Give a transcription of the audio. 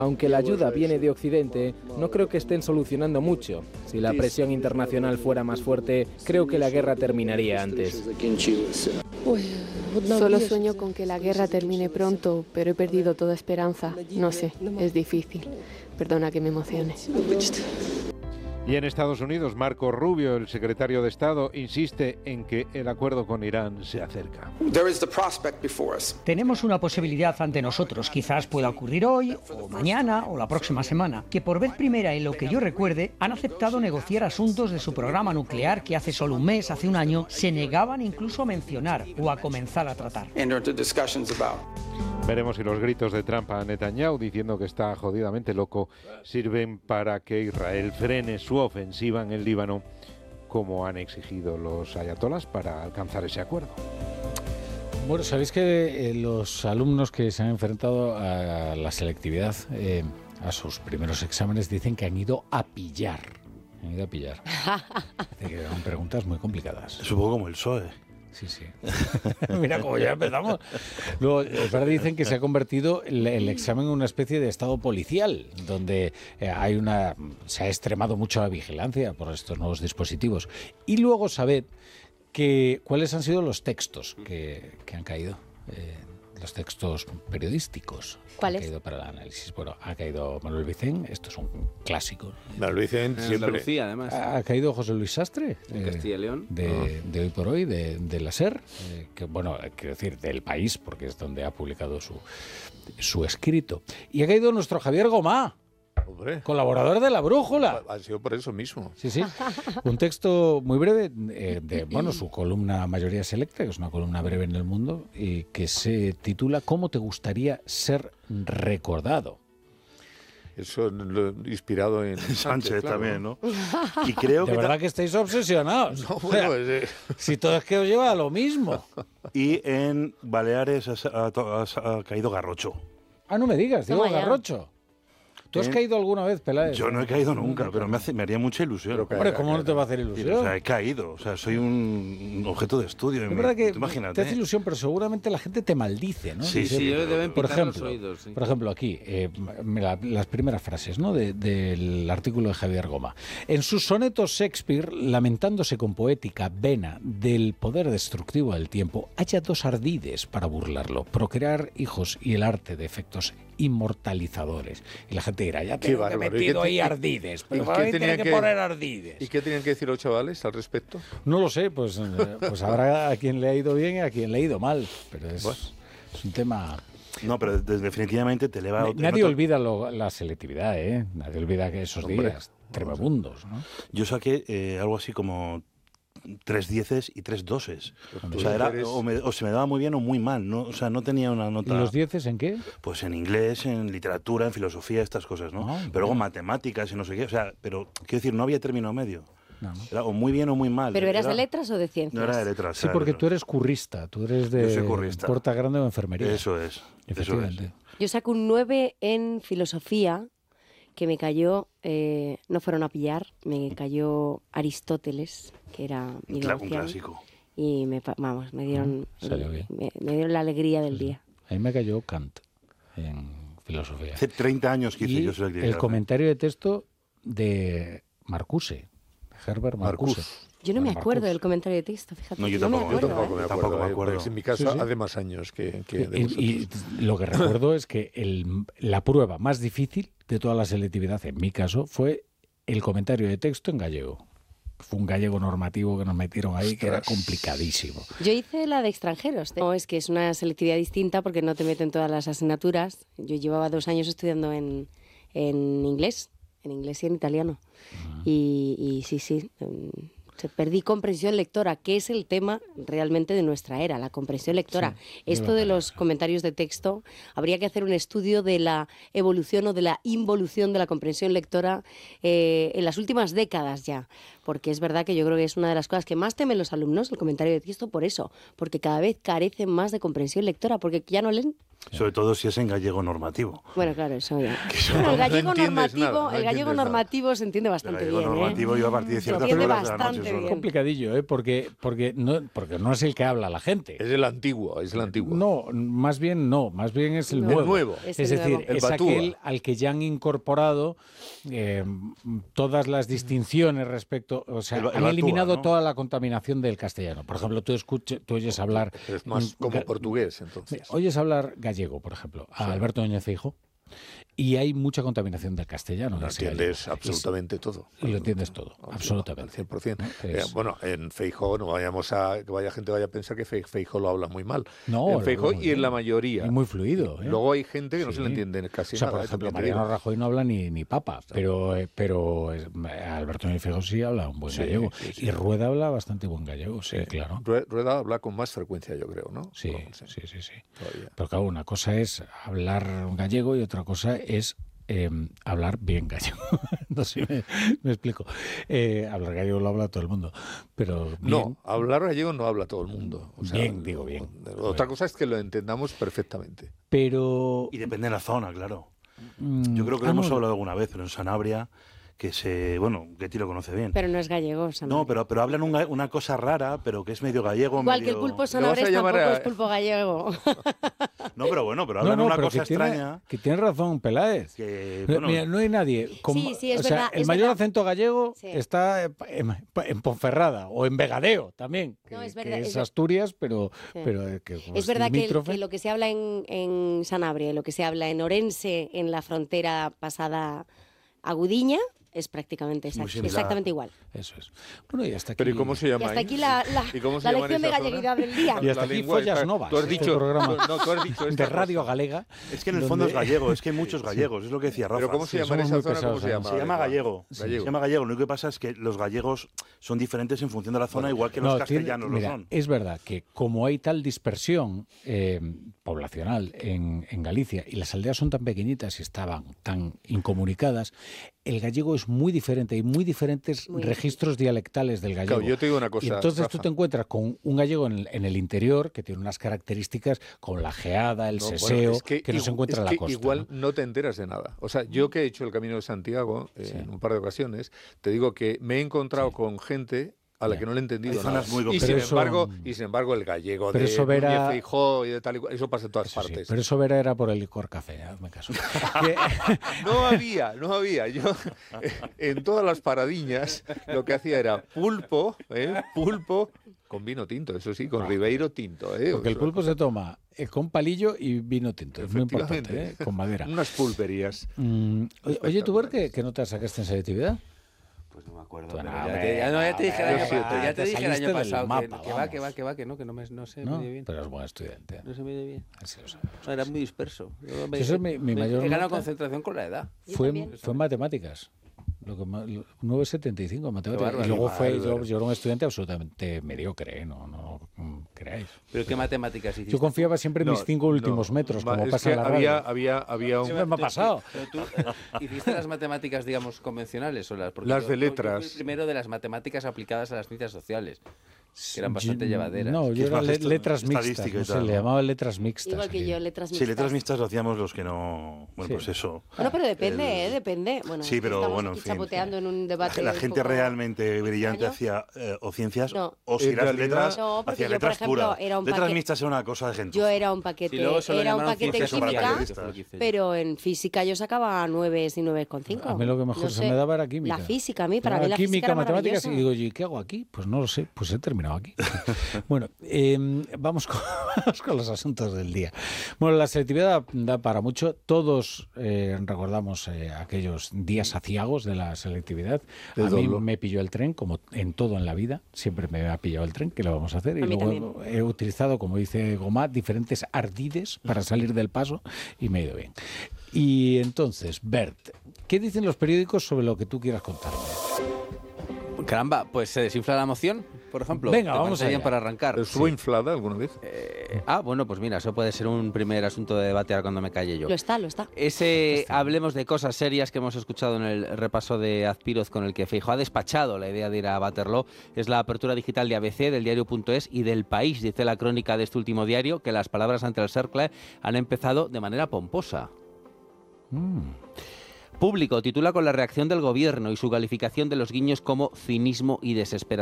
Aunque la ayuda viene de Occidente, no creo que estén solucionando mucho. Si la presión internacional fuera más fuerte, creo que la guerra terminaría antes. Solo sueño con que la guerra termine pronto, pero he perdido toda esperanza. No sé, es difícil. Perdona que me emocione. Y en Estados Unidos, Marco Rubio, el secretario de Estado, insiste en que el acuerdo con Irán se acerca. Tenemos una posibilidad ante nosotros, quizás pueda ocurrir hoy, o mañana, o la próxima semana, que por vez primera en lo que yo recuerde, han aceptado negociar asuntos de su programa nuclear que hace solo un mes, hace un año, se negaban incluso a mencionar o a comenzar a tratar. Veremos si los gritos de Trump a Netanyahu diciendo que está jodidamente loco sirven para que Israel frene su ofensiva en el Líbano, como han exigido los ayatolás para alcanzar ese acuerdo. Bueno, sabéis que los alumnos que se han enfrentado a la selectividad, a sus primeros exámenes, dicen que han ido a pillar. Han ido a pillar. Que eran preguntas muy complicadas. Es un poco como el PSOE. Sí, sí. Mira cómo ya empezamos. Luego, dicen que se ha convertido el examen en una especie de estado policial, donde se ha extremado mucho la vigilancia por estos nuevos dispositivos. Y luego sabed cuáles han sido los textos que han caído. Los textos periodísticos. ¿Cuáles? Han caído para el análisis. Bueno, ha caído Manuel Vicent, esto es un clásico. Manuel Vicent siempre. Andalucía, además. Ha caído José Luis Sastre. En Castilla y León. De Hoy por Hoy, de la SER, que bueno, quiero decir, del País, porque es donde ha publicado su escrito. Y ha caído nuestro Javier Gomá. Hombre. Colaborador de La Brújula. Ha sido por eso mismo. Sí, sí. Un texto muy breve de su columna Mayoría Selecta, que es una columna breve en El Mundo, y que se titula ¿Cómo te gustaría ser recordado? Eso inspirado en Sánchez claro, también, ¿no? Y creo de verdad que estáis obsesionados. No, bueno, si todo es que os lleva a lo mismo. Y en Baleares ha caído Garrocho. Ah, no me digas, digo Garrocho. ¿Tú has caído alguna vez, Peláez? Yo no he caído nunca, pero me haría mucha ilusión. Hombre, ¿cómo no te va a hacer ilusión? O sea, he caído, o sea, soy un objeto de estudio. Es verdad que imagínate. te hace ilusión, pero seguramente la gente te maldice, ¿no? Sí, sí, deben por pitar ejemplo, los oídos. Sí. Por ejemplo, aquí, las primeras frases, ¿no? Del artículo de Javier Gomá. En sus sonetos, Shakespeare, lamentándose con poética vena del poder destructivo del tiempo, halla dos ardides para burlarlo: procrear hijos y el arte de efectos inmortalizadores. Y la gente dirá, ya tengo que metido ahí ardides, pero para mí tiene que poner ardides. ¿Y qué tenían que decir los chavales al respecto? No lo sé, pues habrá a quien le ha ido bien y a quien le ha ido mal, pero es un tema... No, pero definitivamente te eleva... Nadie olvida la selectividad, ¿eh? Nadie olvida que esos días tremebundos, ¿no? Yo saqué algo así como 3 dieces y 3 doses. O sea, o se me daba muy bien o muy mal, ¿no? O sea, no tenía una nota... ¿Y los dieces en qué? Pues en inglés, en literatura, en filosofía, estas cosas, ¿no? Pero luego matemáticas y no sé qué, o sea, pero quiero decir, no había término medio. No. Era o muy bien o muy mal. ¿Pero eras de letras o de ciencias? No era de letras. Sí, porque tú eres currista, tú eres de Puerta Grande o enfermería. Eso es. Efectivamente. Yo saco un 9 en filosofía, que me cayó, no fueron a pillar, me cayó Aristóteles, que era mi un clásico. Y me dieron me dieron la alegría del día. A mí me cayó Kant en filosofía. Hace 30 años que hice yo selectividad. El comentario de texto de Marcuse, Herbert Marcuse. Yo no me acuerdo del comentario de texto, fíjate. No, yo tampoco me acuerdo. En mi caso, hace más años que y lo que recuerdo es que la prueba más difícil de toda la selectividad, en mi caso, fue el comentario de texto en gallego. Fue un gallego normativo que nos metieron ahí, que era complicadísimo. Yo hice la de extranjeros. No, es que es una selectividad distinta porque no te meten todas las asignaturas. Yo llevaba 2 años estudiando en inglés y en italiano. Y sí, perdí comprensión lectora, que es el tema realmente de nuestra era, la comprensión lectora. Sí, esto de los comentarios de texto, habría que hacer un estudio de la evolución o de la involución de la comprensión lectora en las últimas décadas ya, porque es verdad que yo creo que es una de las cosas que más temen los alumnos, el comentario de texto, por eso, porque cada vez carecen más de comprensión lectora, porque ya no leen. Sobre todo si es en gallego normativo. Bueno, claro, eso ya. No el gallego entiendes normativo, nada, no el gallego entiendes nada. normativo se entiende bastante El gallego bien. normativo yo a partir de ciertas entiende horas de la noche bastante solo. bien. Complicadillo, porque no es el que habla la gente. Es el antiguo, es el antiguo. No, más bien es el No. nuevo. El nuevo. Es Es el decir, nuevo. El es batúa. aquel al que ya han incorporado todas las distinciones respecto, o sea, El han batúa, eliminado ¿no? toda la contaminación del castellano. Por ejemplo, tú oyes hablar... Es más como portugués, entonces. Oyes hablar gallego, por ejemplo, a Alberto Núñez Feijóo, y hay mucha contaminación del castellano. en No ese entiendes gallego. absolutamente todo. Y lo entiendes todo, absolutamente. Al 100%. ¿No? Es- Bueno, en Feijóo no vayamos a que gente vaya a pensar que Feijóo lo habla muy mal. No, en lo Feijóo habla muy y en bien. la mayoría. Y muy fluido. ¿eh? Luego hay gente que no se Sí. le entiende casi O sea, nada. por ejemplo, también te Mariano digo. Rajoy no habla ni papa, pero Alberto Núñez Feijóo sí habla un buen Sí, gallego. sí, sí. Y Rueda habla bastante buen gallego, sí, claro. Rueda habla con más frecuencia, yo creo, ¿no? Sí, Bueno, sí. todavía. Pero claro, una cosa es hablar gallego y otra cosa es hablar bien gallego. No sé si me explico. Hablar gallego lo habla todo el mundo, pero bien, No, hablar gallego no habla todo el mundo. O sea, Bien, digo bien. Otra cosa es que lo entendamos perfectamente. pero... Y depende de la zona, claro. mm, Yo creo que lo hemos no, hablado alguna vez, pero en Sanabria, Getty lo conoce bien. Pero no es gallego, Sanabria. No, pero hablan una cosa rara, pero que es medio gallego. Igual medio... que el pulpo Lo sanabres vas a llamar tampoco a- es pulpo gallego. No, pero no, hablan una pero cosa que tiene- extraña. que tiene razón, Peláez. Que, No, bueno, mira, no hay nadie. Sí, sí, es o sea, verdad, el es mayor verdad. acento gallego Sí. está en Ponferrada o en Vegadeo también, que, No, es que verdad, es es ver- Asturias, pero, Sí. que como Es verdad que, limítrofe. que lo que se habla en Sanabria y lo que se habla en Orense, en la frontera pasada a Gudiña, es prácticamente Muy similar. exactamente igual. Eso es. Bueno, y hasta aquí... Pero ¿y cómo se Y llama hasta ahí? aquí la ¿Y cómo se la llama en lección de esa zona? galleguidad del día. Y hasta La aquí lengua Follas esta- Novas, Tú has este dicho, programa no, tú has dicho de esta Radio cosa. Galega. es que en el fondo es gallego, es que hay muchos gallegos, es lo que decía Rafa. Pero ¿cómo se Sí, llama en somos esa muy zona? ¿Cómo pesados, se llama? Se llama gallego. Gallego. Se llama gallego. Lo único que pasa es que los gallegos son diferentes en función de la zona, igual que los castellanos lo mira, son. es verdad que como hay tal dispersión poblacional en Galicia y las aldeas son tan pequeñitas y estaban tan incomunicadas, el gallego es muy diferente, hay muy diferentes Muy registros dialectales del gallego. Claro, yo te digo una cosa, Y entonces tú Rafa. te encuentras con un gallego en el interior que tiene unas características con la geada, el No, bueno, seseo, es que no se encuentra en es la que costa. igual ¿no? no te enteras de nada. O sea, yo que he hecho el Camino de Santiago en un par de ocasiones, te digo que me he encontrado con gente a la Ya. que no le he entendido Hay nada. zonas muy Y complicadas. sin, Pero eso- embargo, el gallego pero de eso Núñez verá- Feijóo y de tal y cual, eso pasa en todas Eso sí, partes. pero eso era por el licor café, hazme caso. Que- No había. Yo en todas las paradiñas lo que hacía era pulpo con vino tinto, eso sí, con Ribeiro tinto. Porque el pulpo se toma con palillo y vino tinto, es muy importante, Efectivamente. con madera. Unas pulperías. Oye, ¿tú, Bert, que no te sacaste en selectividad? Pues no me acuerdo. Tú, Pero no, ya te dije el yo año, sí, ya te te dije el saliste año del pasado mapa, que vamos. no se ¿No? me dio bien. Pero es buen estudiante. No se me dio bien. Así lo sabemos. No, era muy disperso. Yo Sí, eso es mi mayor he ganado nota. concentración con la edad. Yo Fue también. en matemáticas. 9,75 en matemáticas. bárbaro, Y luego bárbaro. yo era un estudiante absolutamente mediocre, no creáis. ¿Pero qué matemáticas hiciste? Yo confiaba siempre en mis 5 últimos no. metros, como Es pasa que en la radio. había un... Siempre me ha pasado. Pero tú hiciste las matemáticas, digamos, convencionales o las... porque Las de yo letras. fui primero de las matemáticas aplicadas a las ciencias sociales, que eran bastante Yo- llevaderas. No, Que yo es era más letras mixtas, estadística y no sé, tal, le ¿no? llamaban letras mixtas. Igual que aquí. yo, letras Sí, mixtas. letras mixtas lo hacíamos los que no... Bueno, Sí. pues eso. Bueno, pero depende, El- depende. Bueno, Sí, pero estamos bueno, aquí en fin. chapoteando en un debate. La un gente poco- realmente brillante extraño. hacía o ciencias No. o si En eras realidad- letras, No, porque hacía yo, por letras ejemplo, puras. era un Letras paquete- mixtas era una cosa de gente. Yo era un paquete, Sí, luego eso lo era un llamaron paquete en ciencias para química, periodistas. que fue lo que hice yo. pero en física yo sacaba 9 y 9,5. A mí lo que mejor No se sé, me daba era química. La física, a mí, para mí la química, física era matemáticas, y maravillosa. digo, ¿y qué hago aquí? Pues no lo sé, pues he terminado aquí. Bueno, vamos con los asuntos del día. Bueno, la selectividad da para mucho. Todos recordamos aquellos días aciagos de la selectividad. De A mí dolor. me pilló el tren, como en todo en la vida. Siempre me ha pillado el tren, ¿qué le vamos a hacer? Y A mí luego he utilizado, como dice Gomá, diferentes ardides para salir del paso y me ha ido bien. Y entonces, Bert, ¿qué dicen los periódicos sobre lo que tú quieras contarme? Caramba, pues se desinfla la emoción. por ejemplo. Venga, vamos bien para arrancar. ¿Estuvo inflada alguna vez? Bueno, pues mira, eso puede ser un primer asunto de debate ahora cuando me calle yo. Lo está. Hablemos de cosas serias que hemos escuchado en el repaso de Azpiroz con el que Feijóo ha despachado la idea de ir a Waterloo. Es la apertura digital de ABC, del diario.es y del País. Dice la crónica de este último diario que las palabras ante el Cercle han empezado de manera pomposa. Público titula con la reacción del gobierno y su calificación de los guiños como cinismo y desesperación.